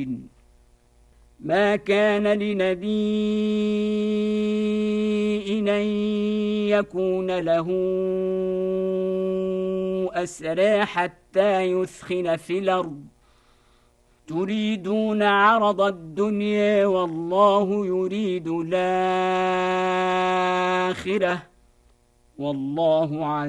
ما كان لنبي أن يكون له أسرى حتى يثخن في الأرض تريدون عرض الدنيا والله يريد الآخرة والله عزيز